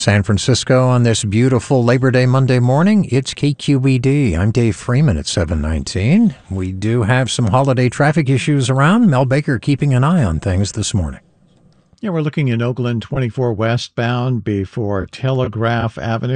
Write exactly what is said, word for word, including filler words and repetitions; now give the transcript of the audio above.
San Francisco on this beautiful Labor Day Monday morning. It's K Q E D. I'm Dave Freeman at seven nineteen. We do have some holiday traffic issues around. Mel Baker keeping an eye on things this morning. Yeah, we're looking in Oakland twenty-four westbound before Telegraph Avenue.